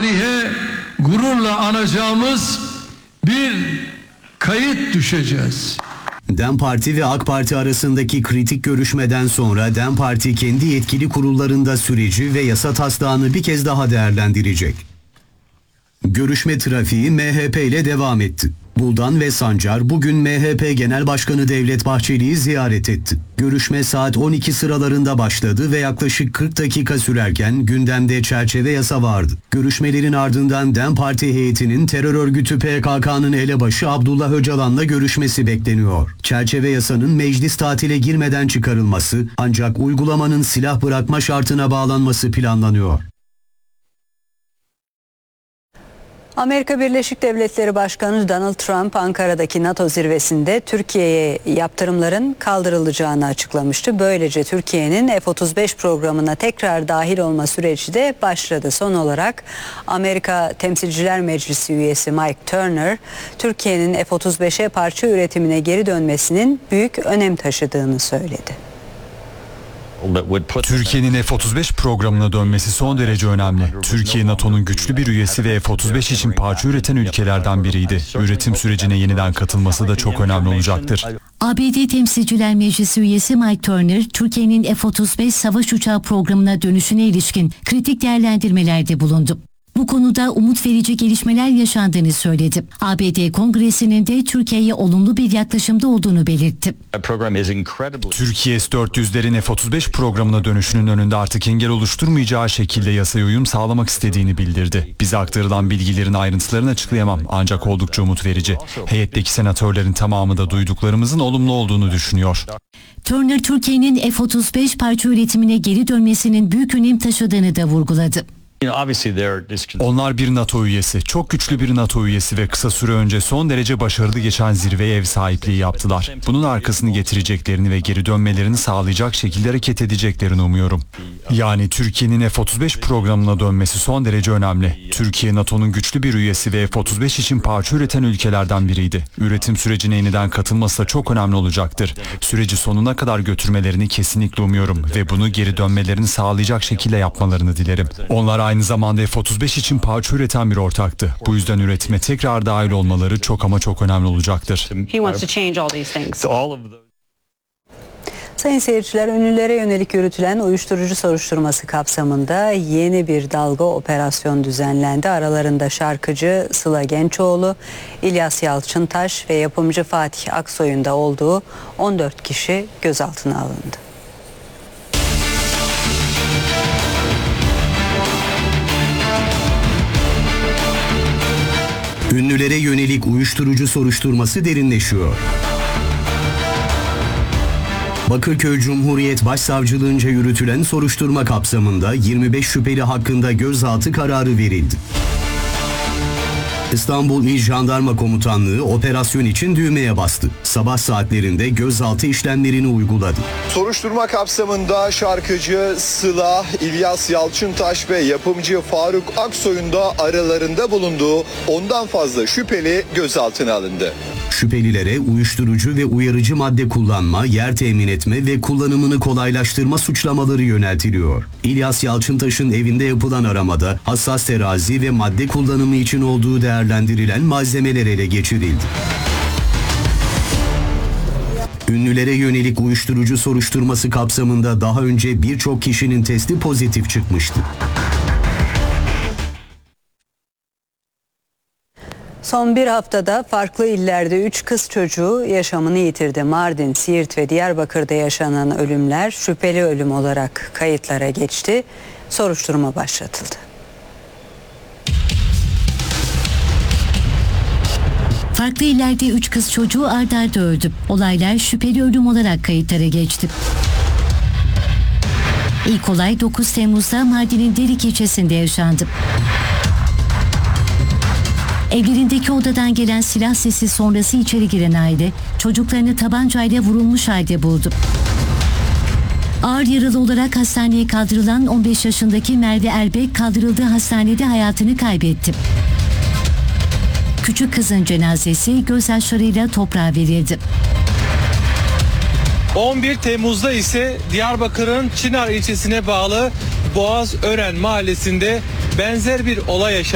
tarihe gururla anacağımız bir kayıt düşeceğiz. DEM Parti ve AK Parti arasındaki kritik görüşmeden sonra DEM Parti kendi yetkili kurullarında süreci ve yasa taslağını bir kez daha değerlendirecek. Görüşme trafiği MHP ile devam etti. Buldan ve Sancar bugün MHP Genel Başkanı Devlet Bahçeli'yi ziyaret etti. Görüşme saat 12 sıralarında başladı ve yaklaşık 40 dakika sürerken gündemde çerçeve yasa vardı. Görüşmelerin ardından DEM Parti heyetinin terör örgütü PKK'nın elebaşı Abdullah Öcalan'la görüşmesi bekleniyor. Çerçeve yasanın meclis tatile girmeden çıkarılması ancak uygulamanın silah bırakma şartına bağlanması planlanıyor. Amerika Birleşik Devletleri Başkanı Donald Trump Ankara'daki NATO zirvesinde Türkiye'ye yaptırımların kaldırılacağını açıklamıştı. Böylece Türkiye'nin F-35 programına tekrar dahil olma süreci de başladı. Son olarak Amerika Temsilciler Meclisi üyesi Mike Turner, Türkiye'nin F-35'e parça üretimine geri dönmesinin büyük önem taşıdığını söyledi. Türkiye'nin F-35 programına dönmesi son derece önemli. Türkiye NATO'nun güçlü bir üyesi ve F-35 için parça üreten ülkelerden biriydi. Üretim sürecine yeniden katılması da çok önemli olacaktır. ABD Temsilciler Meclisi üyesi Mike Turner, Türkiye'nin F-35 savaş uçağı programına dönüşüne ilişkin kritik değerlendirmelerde bulundu. Bu konuda umut verici gelişmeler yaşandığını söyledi. ABD Kongresi'nin de Türkiye'ye olumlu bir yaklaşımda olduğunu belirtti. Türkiye S-400'lerin F-35 programına dönüşünün önünde artık engel oluşturmayacağı şekilde yasaya uyum sağlamak istediğini bildirdi. Bize aktarılan bilgilerin ayrıntılarını açıklayamam ancak oldukça umut verici. Heyetteki senatörlerin tamamı da duyduklarımızın olumlu olduğunu düşünüyor. Turner, Türkiye'nin F-35 parça üretimine geri dönmesinin büyük önem taşıdığını da vurguladı. Onlar bir NATO üyesi, çok güçlü bir NATO üyesi ve kısa süre önce son derece başarılı geçen zirveye ev sahipliği yaptılar. Bunun arkasını getireceklerini ve geri dönmelerini sağlayacak şekilde hareket edeceklerini umuyorum. Yani Türkiye'nin F-35 programına dönmesi son derece önemli. Türkiye NATO'nun güçlü bir üyesi ve F-35 için parça üreten ülkelerden biriydi. Üretim sürecine yeniden katılması da çok önemli olacaktır. Süreci sonuna kadar götürmelerini kesinlikle umuyorum ve bunu geri dönmelerini sağlayacak şekilde yapmalarını dilerim. Onlar aynı zamanda F-35 için parça üreten bir ortaktı. Bu yüzden üretime tekrar dahil olmaları çok ama çok önemli olacaktır. Sayın seyirciler, ünlülere yönelik yürütülen uyuşturucu soruşturması kapsamında yeni bir dalga operasyon düzenlendi. Aralarında şarkıcı Sıla Gençoğlu, İlyas Yalçıntaş ve yapımcı Fatih Aksoy'un da olduğu 14 kişi gözaltına alındı. Ünlülere yönelik uyuşturucu soruşturması derinleşiyor. Bakırköy Cumhuriyet Başsavcılığınca yürütülen soruşturma kapsamında 25 şüpheli hakkında gözaltı kararı verildi. İstanbul İl Jandarma Komutanlığı operasyon için düğmeye bastı. Sabah saatlerinde gözaltı işlemlerini uyguladı. Soruşturma kapsamında şarkıcı Sıla, İlyas Yalçıntaş ve yapımcı Faruk Aksoy'un da aralarında bulunduğu 10'dan fazla şüpheli gözaltına alındı. Şüphelilere uyuşturucu ve uyarıcı madde kullanma, yer temin etme ve kullanımını kolaylaştırma suçlamaları yöneltiliyor. İlyas Yalçıntaş'ın evinde yapılan aramada hassas terazi ve madde kullanımı için olduğu değerlendirilen malzemeler ele geçirildi. Ünlülere yönelik uyuşturucu soruşturması kapsamında daha önce birçok kişinin testi pozitif çıkmıştı. Son bir haftada farklı illerde 3 kız çocuğu yaşamını yitirdi. Mardin, Siirt ve Diyarbakır'da yaşanan ölümler şüpheli ölüm olarak kayıtlara geçti. Soruşturma başlatıldı. Farklı illerde 3 kız çocuğu ard arda öldü. Olaylar şüpheli ölüm olarak kayıtlara geçti. İlk olay 9 Temmuz'da Mardin'in Derik ilçesinde yaşandı. Evlerindeki odadan gelen silah sesi sonrası içeri giren aile çocuklarını tabancayla vurulmuş halde buldu. Ağır yaralı olarak hastaneye kaldırılan 15 yaşındaki Merve Erbek kaldırıldığı hastanede hayatını kaybetti. Küçük kızın cenazesi gözyaşlarıyla toprağa verildi. 11 Temmuz'da ise Diyarbakır'ın Çınar ilçesine bağlı Boğazören mahallesinde benzer bir olay yaşandı.